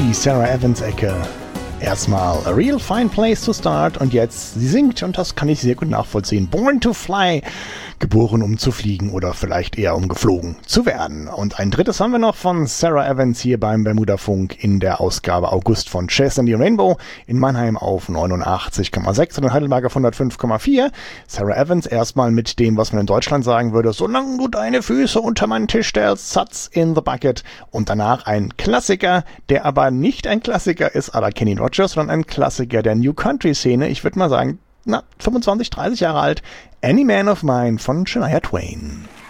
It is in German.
die Sarah Evans Ecke. Erstmal A Real Fine Place to Start und jetzt, sie singt, und das kann ich sehr gut nachvollziehen, Born to Fly, geboren um zu fliegen oder vielleicht eher um geflogen zu werden. Und ein drittes haben wir noch von Sarah Evans hier beim Bermuda Funk in der Ausgabe August von Chase and the Rainbow in Mannheim auf 89,6 und in Heidelberg auf 105,4. Sarah Evans erstmal mit dem, was man in Deutschland sagen würde, solange du deine Füße unter meinen Tisch stellst, Satz in the Bucket. Und danach ein Klassiker, der aber nicht ein Klassiker ist à la Kenny Rogers, sondern ein Klassiker der New Country Szene. Ich würde mal sagen, 25, 30 Jahre alt. Any Man of Mine von Shania Twain.